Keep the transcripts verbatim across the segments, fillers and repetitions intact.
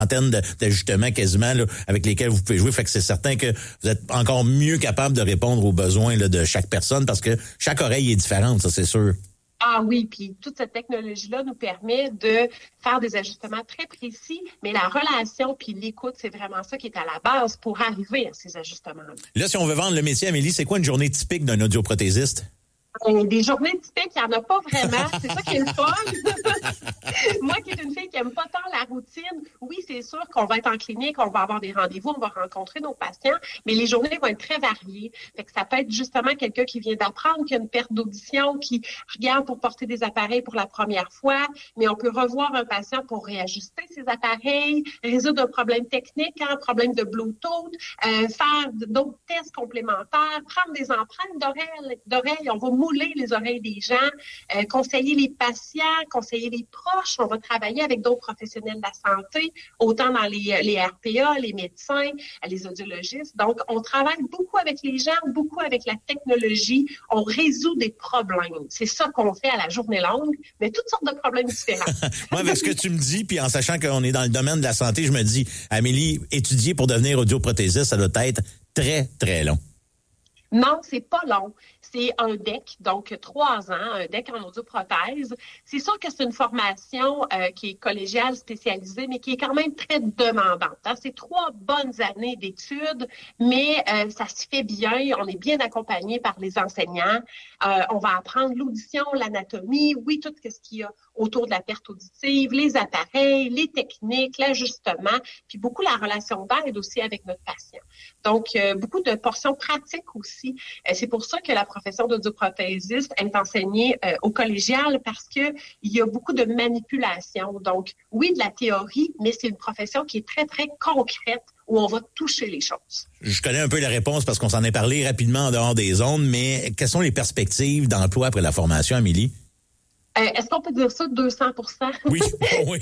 centaines d'ajustements quasiment là, avec lesquels vous pouvez jouer. Fait que c'est certain que vous êtes encore mieux capable de répondre aux besoins là, de chaque personne parce que chaque oreille est différente, ça c'est sûr. Ah oui, puis toute cette technologie-là nous permet de faire des ajustements très précis, mais la relation puis l'écoute, c'est vraiment ça qui est à la base pour arriver à ces ajustements-là. Là, si on veut vendre le métier, Amélie, c'est quoi une journée typique d'un audioprothésiste? Des journées typiques, il n'y en a pas vraiment. C'est ça qui est le fun. Moi qui est une fille qui n'aime pas tant la routine, oui, c'est sûr qu'on va être en clinique, on va avoir des rendez-vous, on va rencontrer nos patients, mais les journées vont être très variées. Fait que ça peut être justement quelqu'un qui vient d'apprendre, qui a une perte d'audition, qui regarde pour porter des appareils pour la première fois, mais on peut revoir un patient pour réajuster ses appareils, résoudre un problème technique, un problème de Bluetooth, euh, faire d'autres tests complémentaires, prendre des empreintes d'oreilles, d'oreilles, on va mouler les oreilles des gens, euh, conseiller les patients, conseiller les proches. On va travailler avec d'autres professionnels de la santé, autant dans les, les R P A, les médecins, les audiologistes. Donc, on travaille beaucoup avec les gens, beaucoup avec la technologie. On résout des problèmes. C'est ça qu'on fait à la journée longue, mais toutes sortes de problèmes différents. Moi, avec ce que tu me dis, puis en sachant qu'on est dans le domaine de la santé, je me dis, Amélie, étudier pour devenir audioprothésiste, ça doit être très, très long. Non, c'est pas long. C'est un D E C, donc trois ans, un D E C en audioprothèse. C'est sûr que c'est une formation euh, qui est collégiale, spécialisée, mais qui est quand même très demandante. Hein? C'est trois bonnes années d'études, mais euh, ça se fait bien. On est bien accompagné par les enseignants. Euh, on va apprendre l'audition, l'anatomie, oui, tout ce qu'il y a autour de la perte auditive, les appareils, les techniques, l'ajustement, puis beaucoup la relation d'aide aussi avec notre patient. Donc, euh, beaucoup de portions pratiques aussi. Euh, c'est pour ça que la profession d'audioprothésiste est enseignée euh, au collégial parce que il y a beaucoup de manipulation. Donc, oui, de la théorie, mais c'est une profession qui est très, très concrète où on va toucher les choses. Je connais un peu la réponse parce qu'on s'en est parlé rapidement en dehors des ondes, mais quelles sont les perspectives d'emploi après la formation, Amélie? Euh, est-ce qu'on peut dire ça deux cents pour cent? Oui, oui.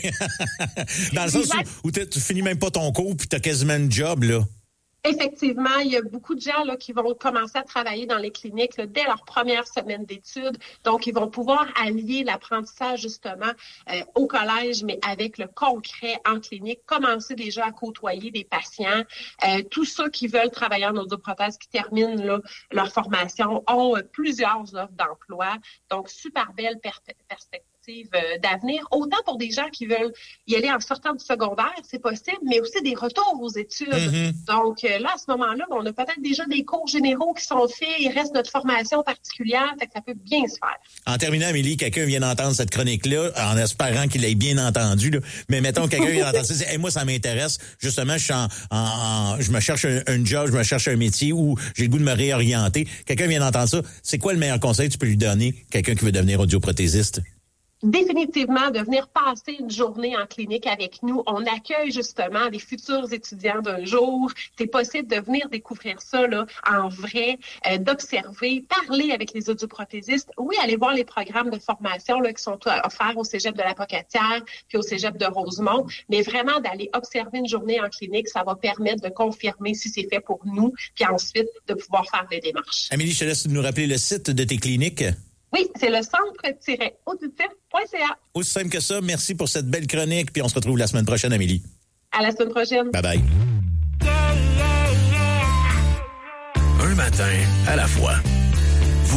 Dans le sens où, où tu finis même pas ton cours puis tu as quasiment un job, là. Effectivement, il y a beaucoup de gens là, qui vont commencer à travailler dans les cliniques là, dès leur première semaine d'études. Donc, ils vont pouvoir allier l'apprentissage justement euh, au collège, mais avec le concret en clinique, commencer déjà à côtoyer des patients. Euh, tous ceux qui veulent travailler en audioprothèse, qui terminent là, leur formation, ont euh, plusieurs offres d'emploi. Donc, super belle per- perspective d'avenir, autant pour des gens qui veulent y aller en sortant du secondaire, c'est possible, mais aussi des retours aux études. Mm-hmm. Donc là, à ce moment-là, on a peut-être déjà des cours généraux qui sont faits, il reste notre formation particulière, fait que ça peut bien se faire. En terminant, Amélie, quelqu'un vient d'entendre cette chronique-là, en espérant qu'il l'ait bien entendu, là. Mais mettons que quelqu'un vient d'entendre ça, hey, moi, ça m'intéresse, justement, je suis en, en, en je me cherche un, un job, je me cherche un métier où j'ai le goût de me réorienter. Quelqu'un vient d'entendre ça, c'est quoi le meilleur conseil que tu peux lui donner, quelqu'un qui veut devenir audioprothésiste? Définitivement, de venir passer une journée en clinique avec nous. On accueille justement des futurs étudiants d'un jour. C'est possible de venir découvrir ça là, en vrai, euh, d'observer, parler avec les audioprothésistes. Oui, aller voir les programmes de formation là, qui sont offerts au cégep de la Pocatière puis au cégep de Rosemont, mais vraiment d'aller observer une journée en clinique, ça va permettre de confirmer si c'est fait pour nous, puis ensuite de pouvoir faire des démarches. Amélie, je te laisse nous rappeler le site de tes cliniques. Oui, c'est le centre auditif point c a. Aussi simple que ça. Merci pour cette belle chronique. Puis on se retrouve la semaine prochaine, Amélie. À la semaine prochaine. Bye bye. Un matin à la fois.